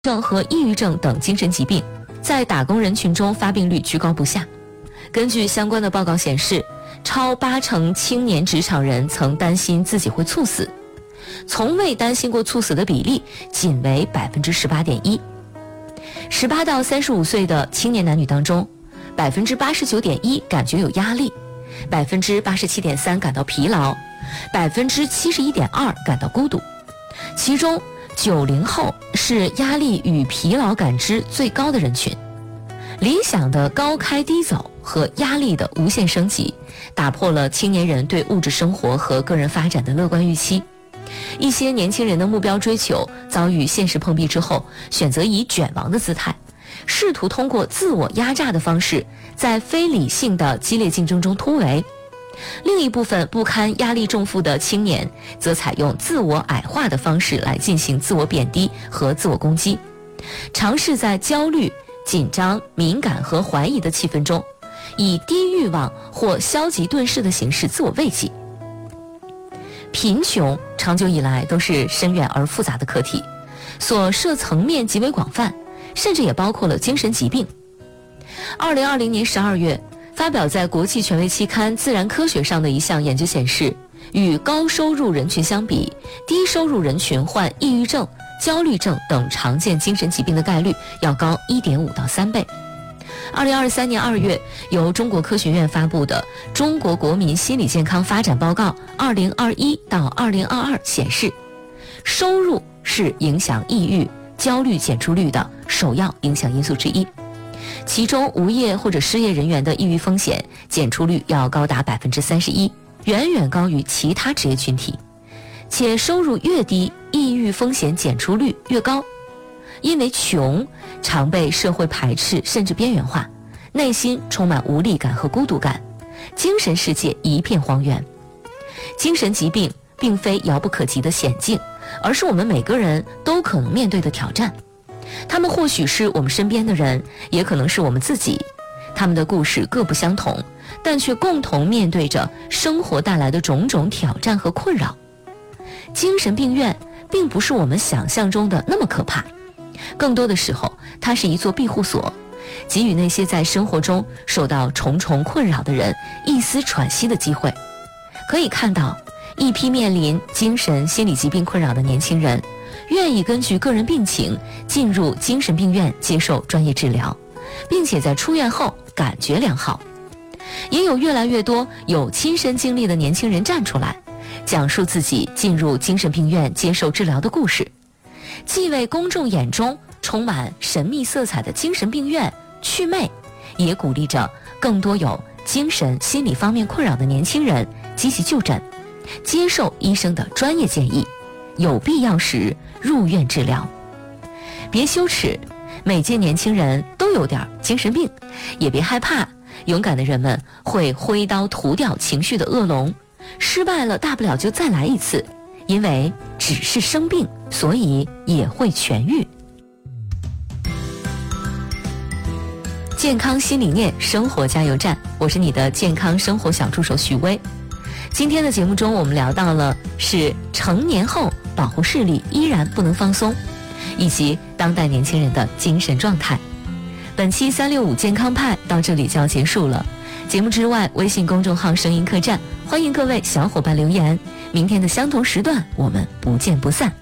症和抑郁症等精神疾病在打工人群中发病率居高不下。根据相关的报告显示，超80%青年职场人曾担心自己会猝死，从未担心过猝死的比例仅为18.1%。18到35岁的青年男女当中，89.1%感觉有压力，87.3%感到疲劳，71.2%感到孤独。其中90后是压力与疲劳感知最高的人群。理想的高开低走和压力的无限升级，打破了青年人对物质生活和个人发展的乐观预期。一些年轻人的目标追求遭遇现实碰壁之后，选择以卷王的姿态，试图通过自我压榨的方式，在非理性的激烈竞争中突围。另一部分不堪压力重负的青年，则采用自我矮化的方式来进行自我贬低和自我攻击，尝试在焦虑、紧张、敏感和怀疑的气氛中，以低欲望或消极遁世的形式自我慰藉。贫穷长久以来都是深远而复杂的课题，所涉层面极为广泛，甚至也包括了精神疾病。2020年12月发表在国际权威期刊《自然科学》上的一项研究显示，与高收入人群相比，低收入人群患抑郁症、焦虑症等常见精神疾病的概率要高 1.5到3倍。2023年2月，由中国科学院发布的《中国国民心理健康发展报告2021到2022》显示，收入是影响抑郁、焦虑检出率的首要影响因素之一。其中无业或者失业人员的抑郁风险检出率要高达 31%， 远远高于其他职业群体。且收入越低，抑郁风险检出率越高。因为穷，常被社会排斥甚至边缘化，内心充满无力感和孤独感，精神世界一片荒原。精神疾病并非遥不可及的险境，而是我们每个人都可能面对的挑战。他们或许是我们身边的人，也可能是我们自己。他们的故事各不相同，但却共同面对着生活带来的种种挑战和困扰。精神病院并不是我们想象中的那么可怕，更多的时候，它是一座庇护所，给予那些在生活中受到重重困扰的人一丝喘息的机会。可以看到，一批面临精神心理疾病困扰的年轻人，愿意根据个人病情进入精神病院接受专业治疗，并且在出院后感觉良好。也有越来越多有亲身经历的年轻人站出来，讲述自己进入精神病院接受治疗的故事，既为公众眼中充满神秘色彩的精神病院祛魅，也鼓励着更多有精神心理方面困扰的年轻人积极就诊，接受医生的专业建议，有必要时入院治疗。别羞耻，每届年轻人都有点精神病，也别害怕，勇敢的人们会挥刀屠掉情绪的恶龙，失败了大不了就再来一次，因为只是生病，所以也会痊愈。健康新理念，生活加油站，我是你的健康生活小助手许巍。今天的节目中，我们聊到了是成年后保护视力依然不能放松，以及当代年轻人的精神状态。本期365健康派到这里就要结束了。节目之外，微信公众号声音客栈，欢迎各位小伙伴留言。明天的相同时段，我们不见不散。